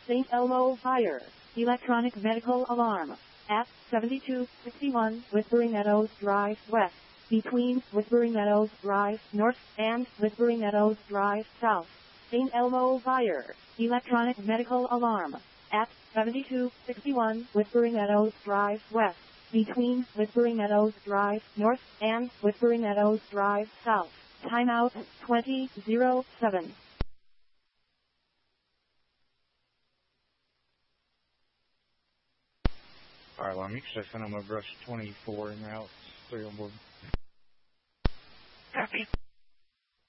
St. Elmo Fire, electronic medical alarm, at 7261 Whispering Meadows Drive West, between Whispering Meadows Drive North and Whispering Meadows Drive South. St. Elmo Fire, electronic medical alarm, at 7261 Whispering Meadows Drive West, between Whispering Meadows Drive North and Whispering Meadows Drive South. Timeout 2007. Alright, well, I'm actually sending my brush 24 and now it's 3 on board.